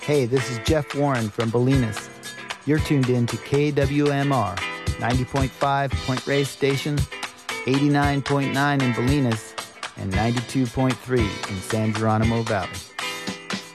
Hey, this is Jeff Warren from Bolinas. You're tuned in to KWMR, 90.5 Point Reyes Station, 89.9 in Bolinas, and 92.3 in San Geronimo Valley.